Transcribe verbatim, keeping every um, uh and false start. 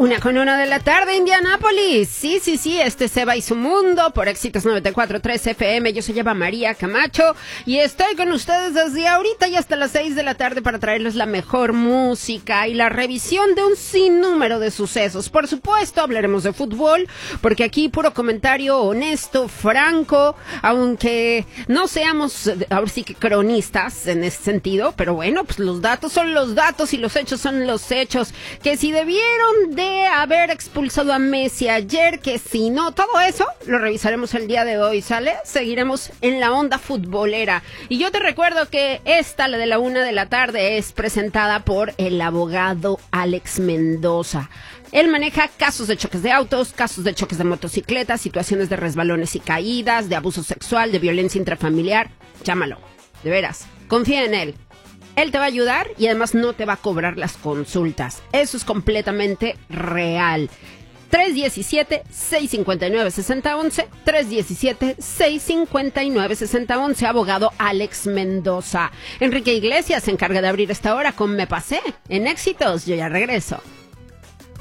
Una con una de la tarde, Indianápolis. Sí, sí, sí, este es Seba y su mundo por Éxitos noventa y cuatro punto tres F M. Yo soy Eva María Camacho y estoy con ustedes desde ahorita y hasta las seis de la tarde para traerles la mejor música y la revisión de un sinnúmero de sucesos. Por supuesto, hablaremos de fútbol, porque aquí puro comentario honesto, franco, aunque no seamos, ahora sí que cronistas en ese sentido, pero bueno, pues los datos son los datos y los hechos son los hechos. Que si debieron de haber expulsado a Messi ayer, que si no, todo eso lo revisaremos el día de hoy, ¿sale? Seguiremos en la onda futbolera. Y yo te recuerdo que esta, la de la una de la tarde, es presentada por el abogado Alex Mendoza. Él maneja casos de choques de autos, casos de choques de motocicletas, situaciones de resbalones y caídas, de abuso sexual, de violencia intrafamiliar. Llámalo, de veras, confía en él. Él te va a ayudar y además no te va a cobrar las consultas. Eso es completamente real. tres uno siete, seis cinco nueve, seis cero uno uno, tres uno siete, seis cinco nueve, seis cero uno uno, abogado Alex Mendoza. Enrique Iglesias se encarga de abrir esta hora con Me Pasé. En Éxitos, yo ya regreso.